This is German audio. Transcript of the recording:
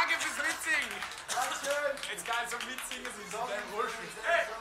Danke fürs Mitsingen. Dankeschön. Jetzt geil zum Mitsingen, so ein Rollstuhl. Hey!